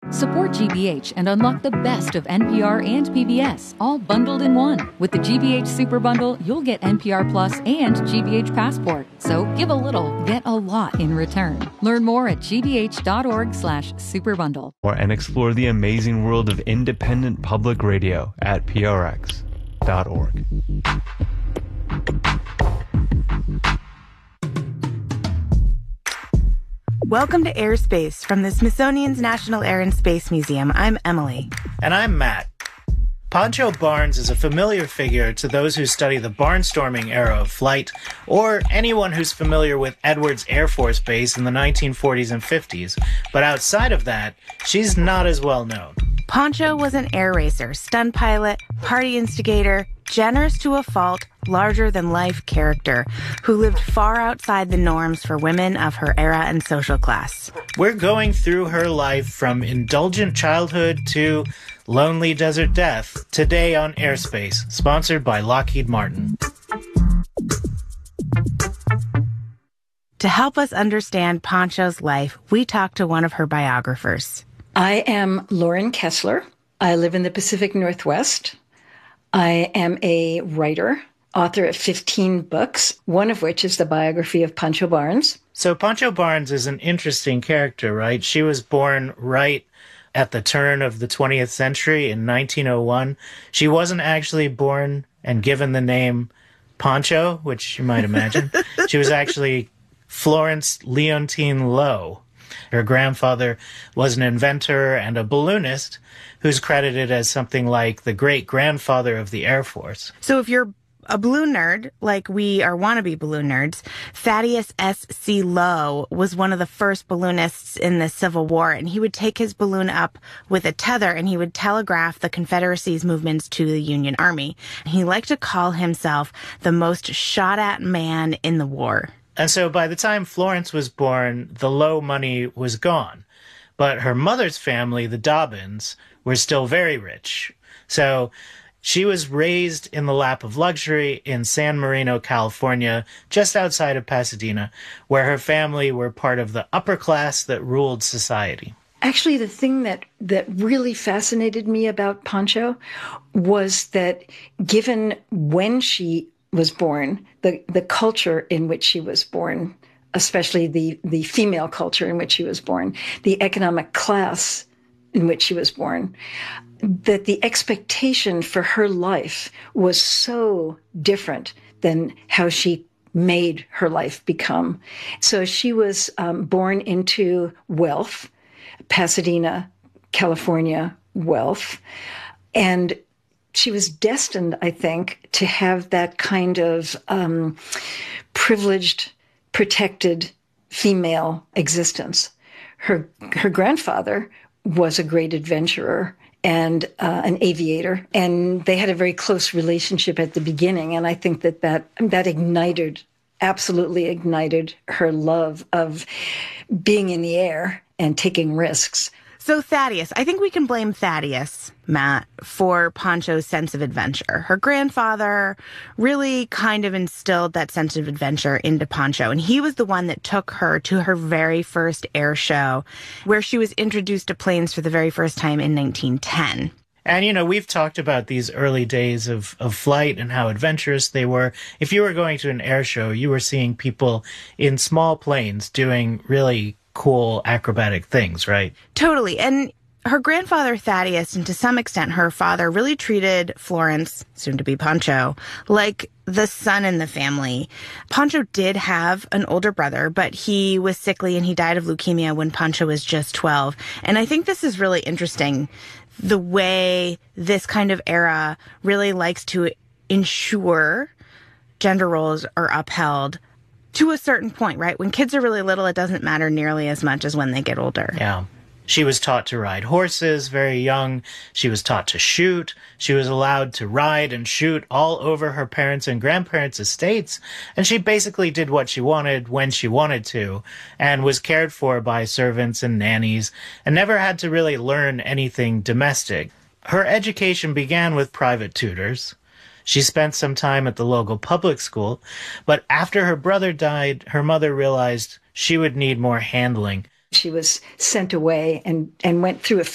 Support GBH and unlock the best of NPR and PBS, all bundled in one. With the GBH Super Bundle, you'll get NPR Plus and GBH Passport. So give a little, get a lot in return. Learn more at gbh.org/superbundle. And explore the amazing world of independent public radio at prx.org. Welcome to Airspace from the Smithsonian's National Air and Space Museum. I'm Emily. And I'm Matt. Pancho Barnes is a familiar figure to those who study the barnstorming era of flight, or anyone who's familiar with Edwards Air Force Base in the 1940s and 50s. But outside of that, she's not as well known. Pancho was an air racer, stunt pilot, party instigator, generous to a fault, larger-than-life character who lived far outside the norms for women of her era and social class. We're going through her life from indulgent childhood to lonely desert death today on Airspace, sponsored by Lockheed Martin. To help us understand Pancho's life, we talked to one of her biographers. I am Lauren Kessler. I live in the Pacific Northwest. I am a writer, author of 15 books, one of which is the biography of Pancho Barnes. So Pancho Barnes is an interesting character, right? She was born right at the turn of the 20th century in 1901. She wasn't actually born and given the name Pancho, which you might imagine. She was actually Florence Leontine Lowe. Her grandfather was an inventor and a balloonist who's credited as something like the great-grandfather of the Air Force. So if you're a balloon nerd, like we are wannabe balloon nerds, Thaddeus S.C. Lowe was one of the first balloonists in the Civil War, and he would take his balloon up with a tether and he would telegraph the Confederacy's movements to the Union Army. He liked to call himself the most shot-at man in the war. And so by the time Florence was born, the Lowe money was gone. But her mother's family, the Dobbins, were still very rich. So she was raised in the lap of luxury in San Marino, California, just outside of Pasadena, where her family were part of the upper class that ruled society. Actually, the thing that really fascinated me about Pancho was that given when she was born, the culture in which she was born, especially the female culture in which she was born, the economic class in which she was born, that the expectation for her life was so different than how she made her life become. So she was born into wealth, Pasadena, California wealth, and she was destined, I think, to have that kind of privileged, protected female existence. Her grandfather was a great adventurer and an aviator, and they had a very close relationship at the beginning. And I think that absolutely ignited her love of being in the air and taking risks. So Thaddeus, I think we can blame Thaddeus, Matt, for Pancho's sense of adventure. Her grandfather really kind of instilled that sense of adventure into Pancho, and he was the one that took her to her very first air show, where she was introduced to planes for the very first time in 1910. And, we've talked about these early days of flight and how adventurous they were. If you were going to an air show, you were seeing people in small planes doing really cool acrobatic things, right? Totally. And her grandfather, Thaddeus, and to some extent her father, really treated Florence, soon to be Pancho, like the son in the family. Pancho did have an older brother, but he was sickly and he died of leukemia when Pancho was just 12. And I think this is really interesting, the way this kind of era really likes to ensure gender roles are upheld to a certain point, right? When kids are really little, it doesn't matter nearly as much as when they get older. Yeah. She was taught to ride horses very young. She was taught to shoot. She was allowed to ride and shoot all over her parents' and grandparents' estates. And she basically did what she wanted when she wanted to, and was cared for by servants and nannies, and never had to really learn anything domestic. Her education began with private tutors. She spent some time at the local public school, but after her brother died, her mother realized she would need more handling. She was sent away and went through a